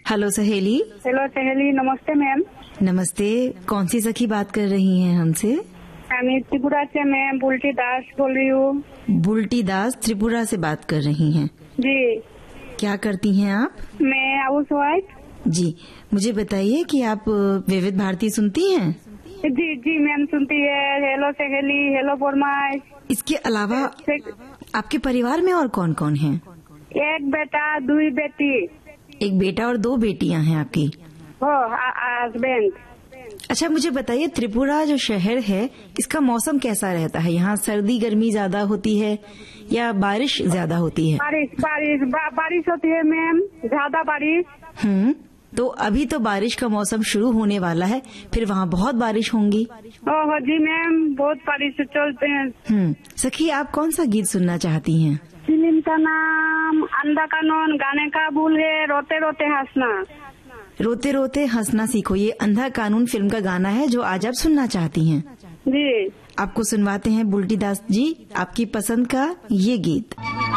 Hello सहेली। Hello सहेली, नमस्ते मैम। नमस्ते, कौन सी सखी बात कर रही हैं हमसे? मैं त्रिपुरा से मैं बुल्टी दास बोल रही हूँ। बुल्टी दास त्रिपुरा से बात कर रही हैं? जी। क्या करती हैं आप? मैं हाउस वाइफ। जी, मुझे बताइए कि आप विविध भारती सुनती हैं? जी जी मैम, सुनती है। हेलो सहेली, हेलो फरमाइश। इसके अलावा आपके परिवार में और कौन कौन हैं? एक बेटा, 2 बेटी। एक बेटा और 2 बेटियां हैं आपकी? हस्बैंड। अच्छा, मुझे बताइए त्रिपुरा जो शहर है इसका मौसम कैसा रहता है? यहाँ सर्दी गर्मी ज्यादा होती है या बारिश ज्यादा होती है? बारिश होती है मैम, ज्यादा बारिश। तो अभी तो बारिश का मौसम शुरू होने वाला है, फिर वहाँ बहुत बारिश होंगी। ओह जी मैम, बहुत बारिश चलते हैं। सखी, आप कौन सा गीत सुनना चाहती हैं? फिल्म का नाम अंधा कानून, गाने का बोल है रोते रोते हंसना। रोते रोते हंसना सीखो, ये अंधा कानून फिल्म का गाना है जो आज आप सुनना चाहती हैं। जी। आपको सुनवाते हैं बुल्टी दास जी आपकी पसंद का ये गीत।